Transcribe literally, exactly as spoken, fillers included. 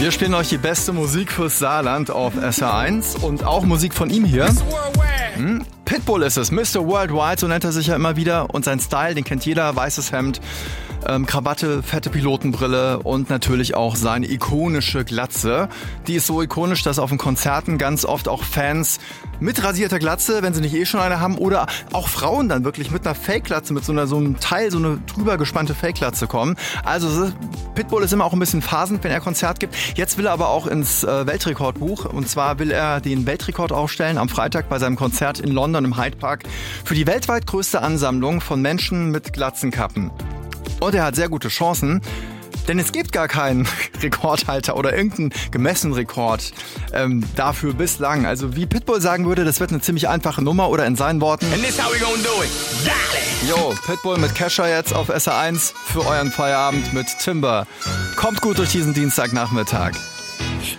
Wir spielen euch die beste Musik fürs Saarland auf S R eins und auch Musik von ihm hier. Hm? Pitbull ist es, Mister Worldwide, so nennt er sich ja immer wieder. Und sein Style, den kennt jeder, weißes Hemd, ähm, Krawatte, fette Pilotenbrille und natürlich auch seine ikonische Glatze. Die ist so ikonisch, dass auf den Konzerten ganz oft auch Fans mit rasierter Glatze, wenn sie nicht eh schon eine haben, oder auch Frauen dann wirklich mit einer Fake-Glatze, mit so, einer, so einem Teil, so eine drüber gespannte Fake-Glatze kommen. Also Pitbull ist immer auch ein bisschen phasend, wenn er Konzert gibt. Jetzt will er aber auch ins äh, Weltrekordbuch. Und zwar will er den Weltrekord aufstellen am Freitag bei seinem Konzert in London im Hyde Park für die weltweit größte Ansammlung von Menschen mit Glatzenkappen. Und er hat sehr gute Chancen, denn es gibt gar keinen Rekordhalter oder irgendeinen gemessenen Rekord ähm, dafür bislang. Also wie Pitbull sagen würde, das wird eine ziemlich einfache Nummer, oder in seinen Worten: And this how we gonna do it. Yo, Pitbull mit Kesha jetzt auf S R eins für euren Feierabend mit Timber. Kommt gut durch diesen Dienstagnachmittag.